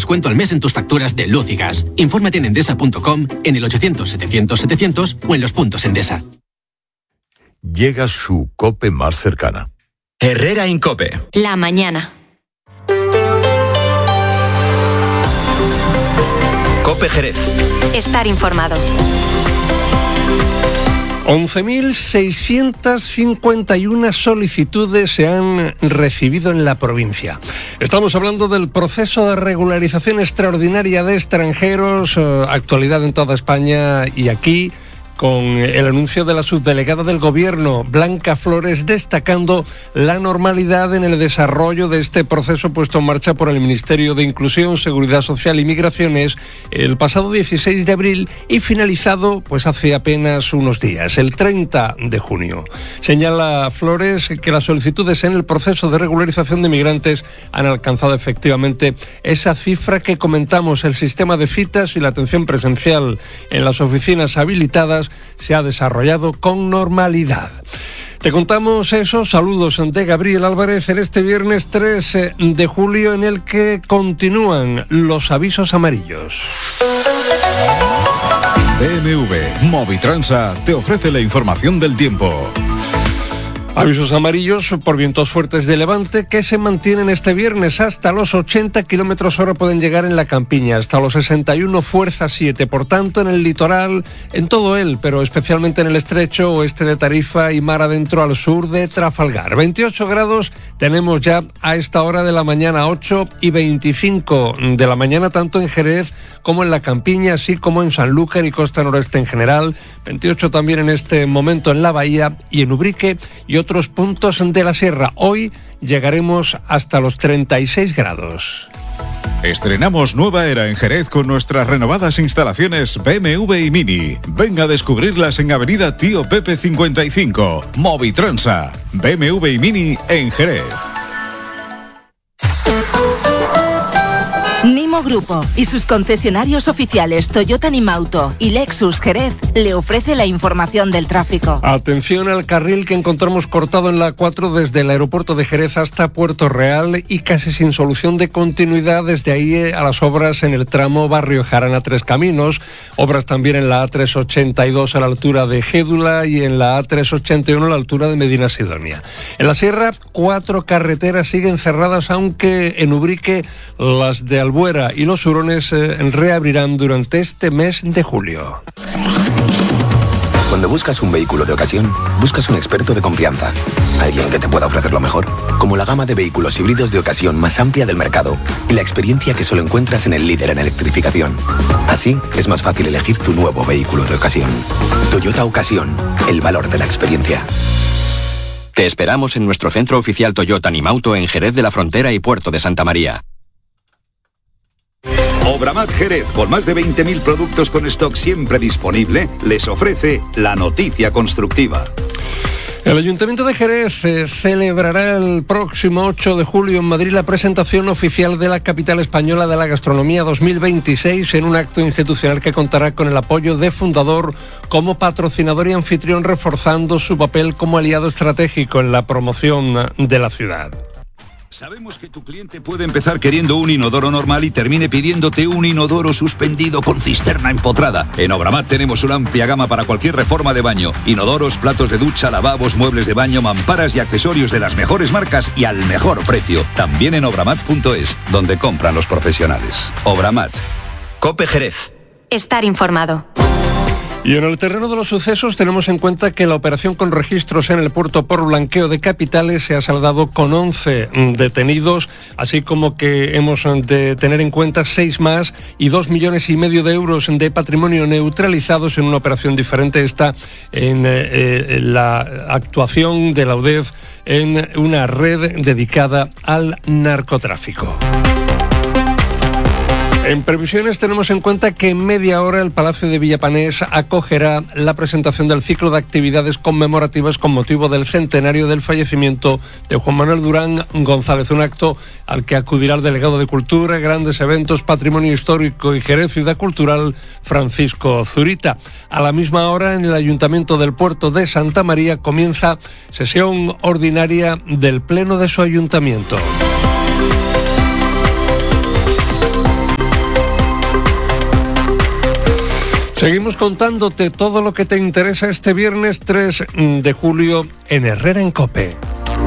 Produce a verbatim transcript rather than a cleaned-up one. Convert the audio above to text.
descuento al mes en tus facturas de luz y gas. Infórmate en endesa punto com, en el ochocientos setecientos setecientos o en los puntos Endesa. Llega su COPE más cercana. Herrera Incope. La mañana. COPE Jerez. Estar informado. once mil seiscientas cincuenta y una solicitudes se han recibido en la provincia. Estamos hablando del proceso de regularización extraordinaria de extranjeros, eh, actualidad en toda España y aquí, con el anuncio de la subdelegada del Gobierno, Blanca Flores, destacando la normalidad en el desarrollo de este proceso puesto en marcha por el Ministerio de Inclusión, Seguridad Social y Migraciones el pasado dieciséis de abril y finalizado pues hace apenas unos días, el treinta de junio. Señala Flores que las solicitudes en el proceso de regularización de migrantes han alcanzado efectivamente esa cifra que comentamos. El sistema de citas y la atención presencial en las oficinas habilitadas se ha desarrollado con normalidad. Te contamos eso, saludos de Gabriel Álvarez en este viernes tres de julio en el que continúan los avisos amarillos. B M W Movitransa te ofrece la información del tiempo. Avisos amarillos por vientos fuertes de levante que se mantienen este viernes hasta los ochenta kilómetros hora, pueden llegar en la campiña, hasta los sesenta y uno fuerza siete, por tanto en el litoral, en todo él, pero especialmente en el estrecho oeste de Tarifa y mar adentro al sur de Trafalgar. veintiocho grados tenemos ya a esta hora de la mañana, ocho y veinticinco de la mañana, tanto en Jerez como en la campiña, así como en Sanlúcar y costa noreste en general, veintiocho también en este momento en la bahía y en Ubrique y otros puntos de la sierra. Hoy llegaremos hasta los treinta y seis grados. Estrenamos nueva era en Jerez con nuestras renovadas instalaciones B M W y Mini. Venga a descubrirlas en Avenida Tío Pepe cincuenta y cinco. Movitransa, B M W y Mini en Jerez. Nimo Grupo y sus concesionarios oficiales Toyota Nimauto y Lexus Jerez le ofrece la información del tráfico. Atención al carril que encontramos cortado en la A cuatro desde el aeropuerto de Jerez hasta Puerto Real y casi sin solución de continuidad desde ahí a las obras en el tramo Barrio Jarana Tres Caminos, obras también en la A trescientos ochenta y dos a la altura de Gédula y en la A trescientos ochenta y uno a la altura de Medina Sidonia. En la sierra, cuatro carreteras siguen cerradas, aunque en Ubrique las de Albuera y los Hurones eh, reabrirán durante este mes de julio. Cuando buscas un vehículo de ocasión, buscas un experto de confianza. Alguien que te pueda ofrecer lo mejor, como la gama de vehículos híbridos de ocasión más amplia del mercado y la experiencia que solo encuentras en el líder en electrificación. Así, es más fácil elegir tu nuevo vehículo de ocasión. Toyota Ocasión, el valor de la experiencia. Te esperamos en nuestro centro oficial Toyota Nimauto en Jerez de la Frontera y Puerto de Santa María. Obramat Jerez, con más de veinte mil productos con stock siempre disponible, les ofrece la noticia constructiva. El Ayuntamiento de Jerez eh, celebrará el próximo ocho de julio en Madrid la presentación oficial de la Capital Española de la Gastronomía dos mil veintiséis en un acto institucional que contará con el apoyo de Fundador como patrocinador y anfitrión, reforzando su papel como aliado estratégico en la promoción de la ciudad. Sabemos que tu cliente puede empezar queriendo un inodoro normal y termine pidiéndote un inodoro suspendido con cisterna empotrada. En Obramat tenemos una amplia gama para cualquier reforma de baño. Inodoros, platos de ducha, lavabos, muebles de baño, mamparas y accesorios de las mejores marcas y al mejor precio. También en obramat punto es, donde compran los profesionales. Obramat. COPE Jerez. Estar informado. Y en el terreno de los sucesos tenemos en cuenta que la operación con registros en el puerto por blanqueo de capitales se ha saldado con once detenidos, así como que hemos de tener en cuenta seis más y dos millones y medio de euros de patrimonio neutralizados en una operación diferente, esta en eh, la actuación de la U D E F en una red dedicada al narcotráfico. En previsiones tenemos en cuenta que en media hora el Palacio de Villapanés acogerá la presentación del ciclo de actividades conmemorativas con motivo del centenario del fallecimiento de Juan Manuel Durán González, un acto al que acudirá el delegado de Cultura, Grandes Eventos, Patrimonio Histórico y Jerez Ciudad Cultural, Francisco Zurita. A la misma hora, en el Ayuntamiento del Puerto de Santa María comienza sesión ordinaria del Pleno de su Ayuntamiento. Seguimos contándote todo lo que te interesa este viernes tres de julio en Herrera en COPE.